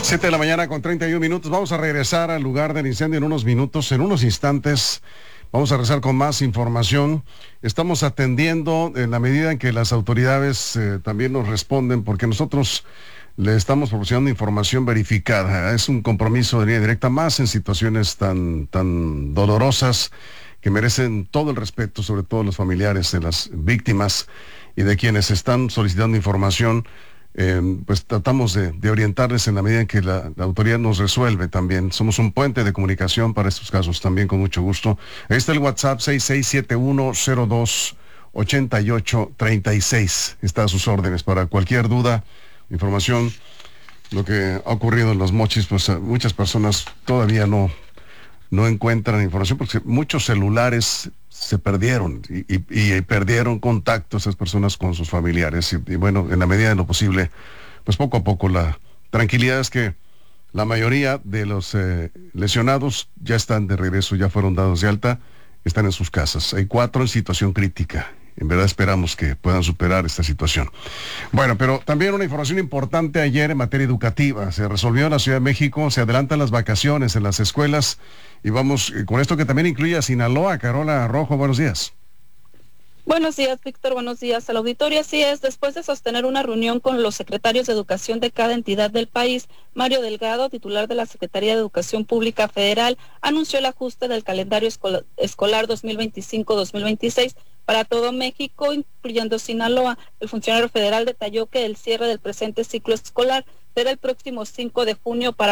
7 de la mañana con 31 minutos. Vamos a regresar al lugar del incendio en unos minutos, en unos instantes. Vamos a regresar con más información. Estamos atendiendo en la medida en que las autoridades también nos responden, porque nosotros le estamos proporcionando información verificada. Es un compromiso de línea directa, más en situaciones tan dolorosas que merecen todo el respeto, sobre todo los familiares de las víctimas y de quienes están solicitando información. Pues tratamos de orientarles en la medida en que la autoridad nos resuelve también. Somos un puente de comunicación para estos casos también, con mucho gusto. Ahí está el WhatsApp 6671028836. Está a sus órdenes para cualquier duda, información. Lo que ha ocurrido en Los Mochis, pues muchas personas todavía no encuentran información porque muchos celulares se perdieron y perdieron contacto esas personas con sus familiares. Y bueno, en la medida de lo posible, pues poco a poco la tranquilidad es que la mayoría de los lesionados ya están de regreso, ya fueron dados de alta, están en sus casas. Hay 4 en situación crítica. En verdad esperamos que puedan superar esta situación. Bueno, pero también una información importante ayer en materia educativa. Se resolvió en la Ciudad de México, se adelantan las vacaciones en las escuelas y vamos con esto que también incluye a Sinaloa. Carola Rojo, buenos días. Buenos días, Víctor. Buenos días al auditorio. Así es, después de sostener una reunión con los secretarios de educación de cada entidad del país, Mario Delgado, titular de la Secretaría de Educación Pública Federal, anunció el ajuste del calendario escolar 2025-2026 para todo México, incluyendo Sinaloa. El funcionario federal detalló que el cierre del presente ciclo escolar será el próximo 5 de junio para